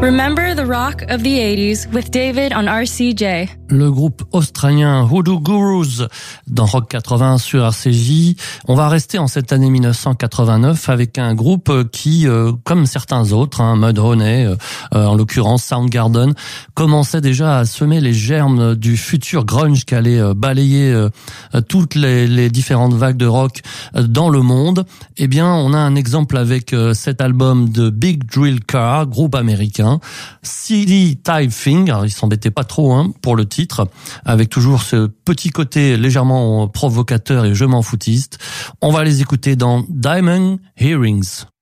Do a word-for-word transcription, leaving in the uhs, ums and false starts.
Remember the rock of the eighties with David on R C J. Le groupe australien Hoodoo Gurus dans Rock quatre-vingts sur R C J. On va rester en cette année dix-neuf cent quatre-vingt-neuf avec un groupe qui, euh, comme certains autres, hein, Mudhoney, euh, en l'occurrence Soundgarden, commençait déjà à semer les germes du futur grunge qui allait euh, balayer euh, toutes les, les différentes vagues de rock euh, dans le monde. Eh bien, on a un exemple avec euh, cet album de Big Drill Car, groupe américain. Silly Type Thing, alors ils s'embêtaient pas trop hein, pour le titre, avec toujours ce petit côté légèrement provocateur et je m'en foutiste. On va les écouter dans Diamond Earrings.